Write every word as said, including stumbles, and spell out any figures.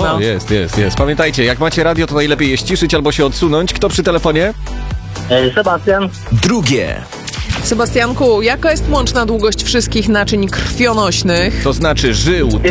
O, jest, jest, jest. Pamiętajcie, jak macie radio, to najlepiej je ściszyć albo się odsunąć. Kto przy telefonie? Sebastian. Drugie. Sebastianku, jaka jest łączna długość wszystkich naczyń krwionośnych? To znaczy żył,